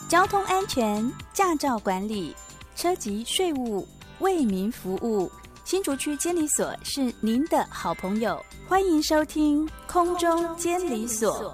交通安全、驾照管理、车籍税务，为民服务。新竹区监理所是您的好朋友，欢迎收听空中监理所。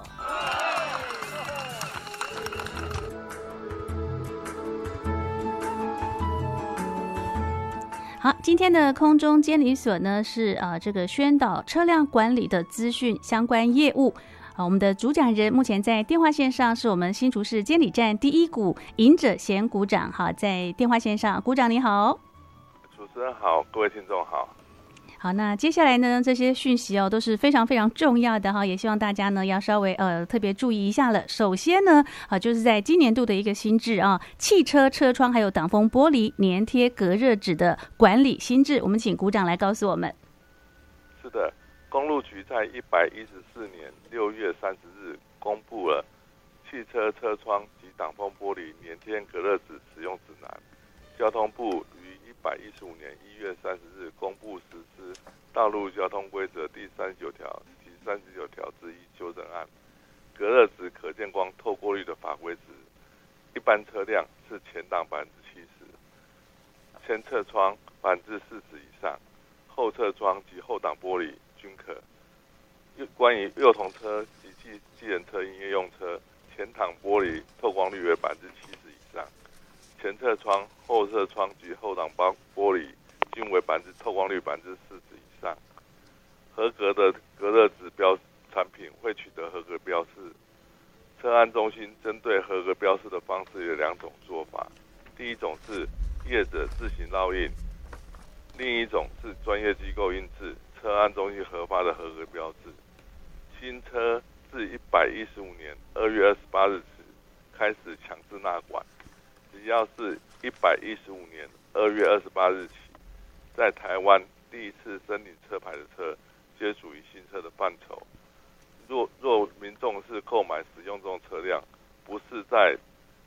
好，今天的空中监理所呢是这个宣导车辆管理的资讯相关业务。我们的主讲人目前在电话线上是我们新竹市监理站第一股尹者贤股长。好，在电话线上，股长你好。 主持人好，各位听众好。 好，那接下来呢，这些讯息都是非常非常重要的哈，也希望大家呢要稍微特别注意一下了。首先呢，就是在今年度的一个新制汽车车窗还有挡风玻璃粘贴隔热纸的管理新制，我们请股长来告诉我们。 是的，公路局在114年6月30日公布了汽车车窗及挡风玻璃粘贴隔热纸使用指南，交通部于115年1月30日公布实施道路交通规则第39条及39条之一修正案。隔热纸可见光透过率的法规值，一般车辆是前挡70%，前侧窗40%以上，后侧窗及后挡玻璃均可。关于幼童车及计程车营业用车，前挡玻璃透光率为70%以上，前侧窗、后侧窗及后挡玻璃均为透光率40%以上。合格的隔热指标产品会取得合格标示。车安中心针对合格标示的方式有两种做法，第一种是业者自行烙印，另一种是专业机构印制车安中心核发的合格标志。新车自115年2月28日起开始强制纳管，只要是115年2月28日起在台湾第一次申领车牌的车，皆属于新车的范畴。若民众是购买使用这种车辆，不是在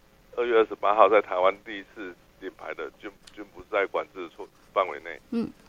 2月28号在台湾第一次领牌的，均不在管制范围内。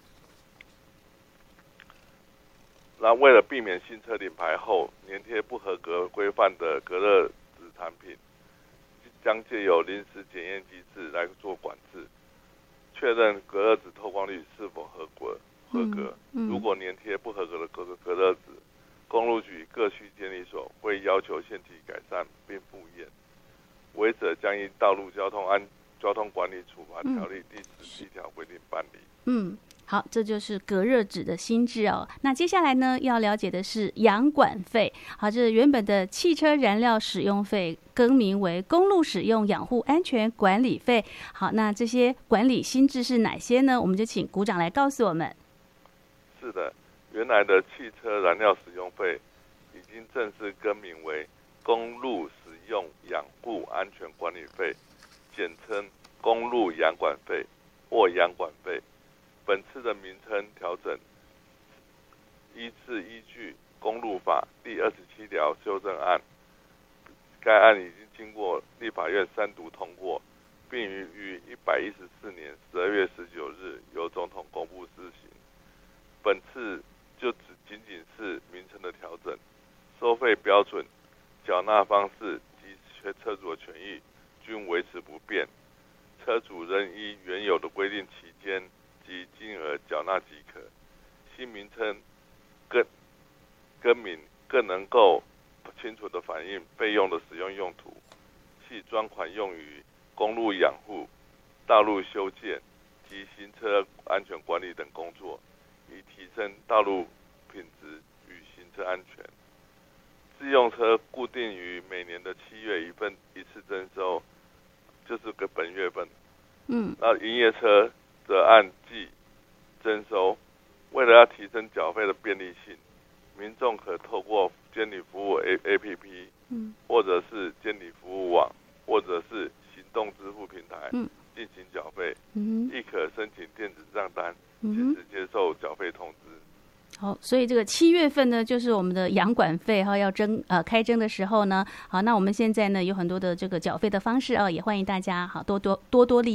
那为了避免新车领牌后粘贴不合格规范的隔热纸产品，将借由临时检验机制来做管制，确认隔热纸透光率是否合格。如果粘贴不合格的隔热纸，公路局各区监理所会要求限期改善并复验，违者将依《道路交通管理处罚条例》第17条规定办理。 好，这就是隔热纸的新制哦。那接下来呢，要了解的是养管费。好，这是原本的汽车燃料使用费更名为公路使用养护安全管理费。好，那这些管理新制是哪些呢？我们就请股长来告诉我们。 是的，原来的汽车燃料使用费已经正式更名为公路使用养护安全管理费，简称公路养管费或养管费。本次的名称调整依据公路法第27条修正案，该案已经经过立法院3读通过，并于114年12月19日由总统公布施行。本次就仅是名称的调整，收费标准、缴纳方式及车主的权益均维持不变，车主仍依原有的规定期间及金额缴纳即可。新名称更名更能够清楚地反映费用的使用用途，系专款用于公路养护、道路修建及行车安全管理等工作，以提升道路品质与行车安全。自用车固定于每年的7月一次征收，就是个本月份。那营业车则按季征收。为了要提升缴费的便利性，民众可透过监理服务 APP，或者是监理服务网，或者是行动支付平台进行缴费，亦可申请电子账单，及时接受缴费通知。 好，所以这个7月份呢，就是我们的养管费要开征的时候呢，好，那我们现在呢有很多的这个缴费的方式也欢迎大家多多利用。